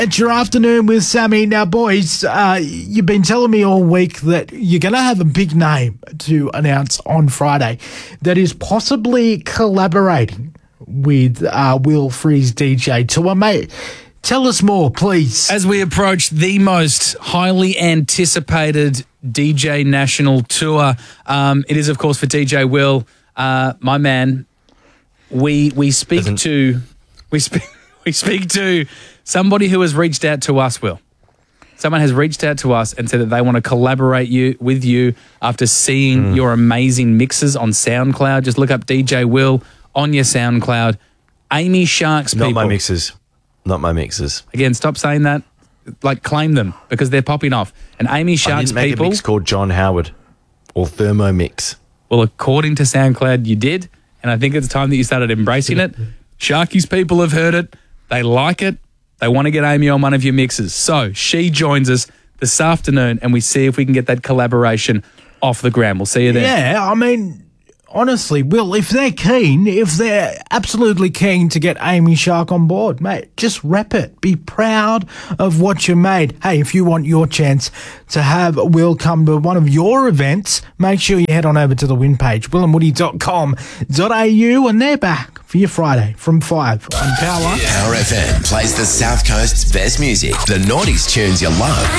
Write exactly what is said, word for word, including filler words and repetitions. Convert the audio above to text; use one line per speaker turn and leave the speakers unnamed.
It's your afternoon with Sammy. Now, boys, uh, you've been telling me all week that you're going to have a big name to announce on Friday that is possibly collaborating with uh, Will Freeze D J Tour. Mate, tell us more, please.
As we approach the most highly anticipated D J national tour, um, it is, of course, for D J Will, uh, my man. We we speak
Doesn't-
to we speak we speak to somebody who has reached out to us. Will, someone has reached out to us and said that they want to collaborate you with you after seeing
Mm.
your amazing mixes on SoundCloud. Just look up D J Will on your SoundCloud. Amy Shark's
Not
people.
my mixes. Not my mixes.
Again, stop saying that. Like, claim them because they're popping off. And Amy
I
Shark's
didn't make
people.
a mix called John Howard or Thermo Mix.
Well, according to SoundCloud, you did. And I think it's time that you started embracing it. Sharky's people have heard it. They like it. They want to get Amy on one of your mixes. So she joins us this afternoon and we see if we can get that collaboration off the ground. We'll see you there.
Yeah, I mean, honestly, Will, if they're keen, if they're absolutely keen to get Amy Shark on board, mate, just rep it. Be proud of what you made. Hey, if you want your chance to have Will come to one of your events, make sure you head on over to the win page, will and woody dot com dot a u, and they're back for your Friday from five on Power.
Power F M plays the South Coast's best music. The noughties tunes you love.